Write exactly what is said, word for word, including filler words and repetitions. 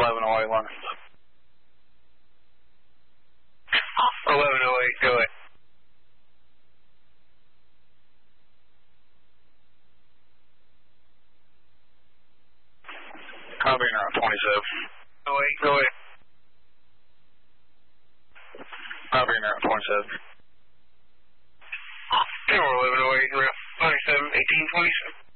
eleven oh eight, London. eleven oh eight, go ahead. Copy, around twenty-seven. oh eight, go ahead. Copy, around twenty-seven. eleven oh eight, around twenty-seven, eighteen twenty-seven.